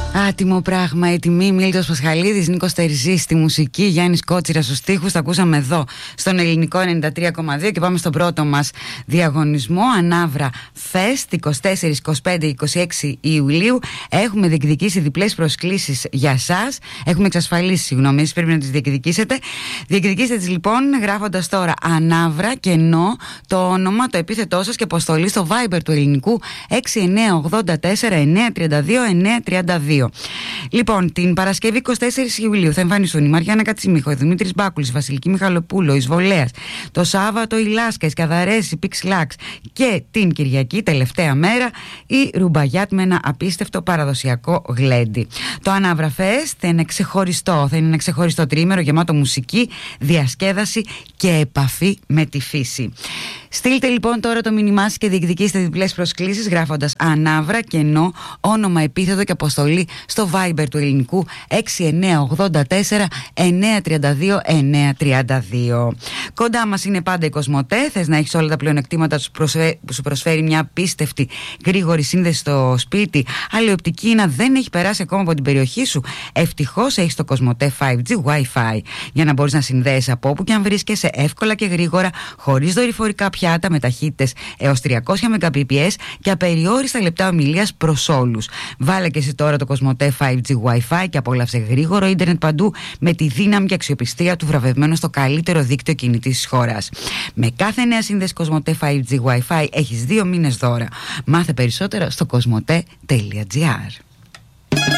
Άτιμο πράγμα, η τιμή. Μίλτος Πασχαλίδης, Νίκος Τερζής στη μουσική, Γιάννης Κότσιρας στους στίχους. Τα ακούσαμε εδώ στον Ελληνικό 93,2 και πάμε στον πρώτο μας διαγωνισμό. Ανάβρα Fest 24, 25, 26 Ιουλίου. Έχουμε διεκδικήσει διπλές προσκλήσεις για σας. Έχουμε εξασφαλίσει, συγγνώμη, εσείς πρέπει να τις διεκδικήσετε. Διεκδικήστε τις λοιπόν γράφοντας τώρα Ανάβρα και ενώ το όνομα, το επίθετό σας και αποστολή στο Viber του Ελληνικού 6984 932 932. Λοιπόν, την Παρασκευή 24 Ιουλίου θα εμφανιστούν η Μαριάννα Κατσιμίχο, η Δημήτρης Μπάκουλης, η Βασιλική Μιχαλοπούλου, η Βολέας. Το Σάββατο η Λάσκα, η Σκαδαρές, η Πιξλάξ. Και την Κυριακή, τελευταία μέρα, η Ρουμπαγιάτ με ένα απίστευτο παραδοσιακό γλέντι. Το Ανάβρα Fest θα είναι ένα ξεχωριστό τριήμερο γεμάτο μουσική, διασκέδαση και επαφή με τη φύση. Στείλτε λοιπόν τώρα το μήνυμά σας και διεκδικήστε διπλές προσκλήσεις γράφοντας Ανάβρα και ενώ όνομα, επίθετο και αποστολή στο Viber του Ελληνικού 6984 932 932. Κοντά μας είναι πάντα η Κοσμοτέ. Θες να έχεις όλα τα πλεονεκτήματα που σου προσφέρει μια απίστευτη γρήγορη σύνδεση στο σπίτι, αλλά η οπτική να δεν έχει περάσει ακόμα από την περιοχή σου? Ευτυχώς έχεις το Κοσμοτέ 5G Wi-Fi για να μπορείς να συνδέεσαι από όπου και αν βρίσκεσαι εύκολα και γρήγορα, χωρίς δορυφορικά πιάτα, με ταχύτητες έως 300 Mbps και απεριόριστα λεπτά ομιλίας προς όλους. Βάλε και εσύ τώρα το Κοσμοτέ 5G Wi-Fi και απόλαυσε γρήγορο ίντερνετ παντού με τη δύναμη και αξιοπιστία του βραβευμένου στο καλύτερο δίκτυο κινητής της χώρας. Με κάθε νέα σύνδεση Κοσμοτέ 5G Wi-Fi έχεις 2 μήνες δώρα. Μάθε περισσότερα στο κοσμοτέ.gr.